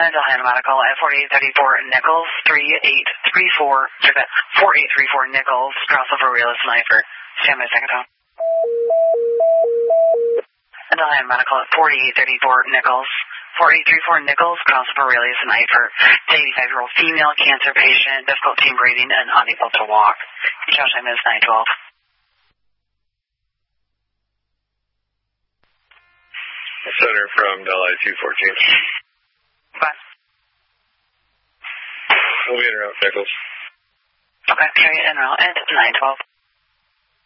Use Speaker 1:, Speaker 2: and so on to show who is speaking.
Speaker 1: Delhana Medical at 4834 Nichols, 4834 Nichols, crossover Realis and Eifert. Stand by second home. Delhana Medical at 4834 Nichols, 4834 Nichols, crossover Realis and Eifert. 85-year-old female cancer patient, difficulty breathing and unable to walk. Couch time is 912.
Speaker 2: Center from Delhi 214.
Speaker 1: Bye.
Speaker 2: We'll be in route, Nichols.
Speaker 1: Okay, carry it en route at 912.